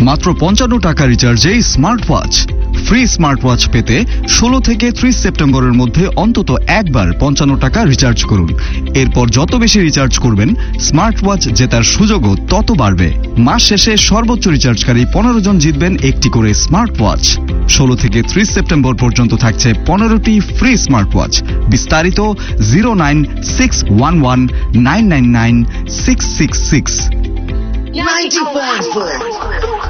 মাত্র 55 টাকা রিচার্জে smart watch. Free smart watch পেতে 16 থেকে 30 সেপ্টেম্বরের মধ্যে অন্তত একবার 55 টাকা রিচার্জ করুন। এরপর যত বেশি রিচার্জ করবেন স্মার্ট ওয়াচ জেতার সুযোগও তত বাড়বে। মাস শেষে সর্বোচ্চ রিচার্জকারী 15 জন জিতবেন একটি করে স্মার্ট ওয়াচ। 16 থেকে 30 সেপ্টেম্বর পর্যন্ত থাকছে 15টি ফ্রি স্মার্ট ওয়াচ। বিস্তারিত 09611999666। 90.4